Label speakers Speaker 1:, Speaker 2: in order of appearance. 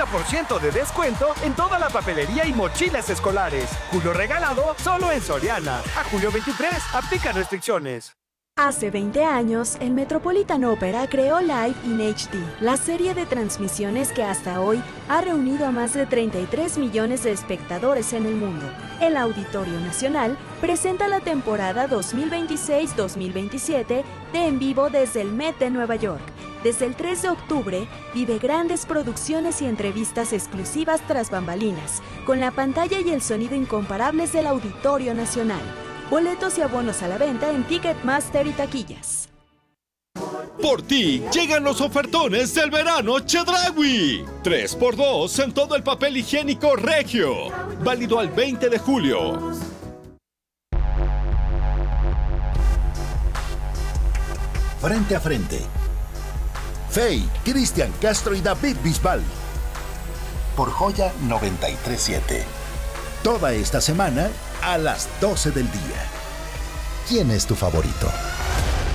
Speaker 1: 30% de descuento en toda la papelería y mochilas escolares. Julio regalado solo en Soriana. A julio 23, aplica restricciones.
Speaker 2: Hace 20 años, el Metropolitan Opera creó Live in HD, la serie de transmisiones que hasta hoy ha reunido a más de 33 millones de espectadores en el mundo. El Auditorio Nacional presenta la temporada 2026-2027 de En Vivo desde el Met de Nueva York. Desde el 3 de octubre, vive grandes producciones y entrevistas exclusivas tras bambalinas, con la pantalla y el sonido incomparables del Auditorio Nacional. Boletos y abonos a la venta en Ticketmaster y taquillas.
Speaker 3: Por ti llegan los ofertones del verano Chedraui. 3x2 en todo el papel higiénico Regio. Válido al 20 de julio.
Speaker 4: Frente a frente. Fey, Cristian Castro y David Bisbal. Por Joya 93.7. Toda esta semana a las 12 del día. ¿Quién es tu favorito?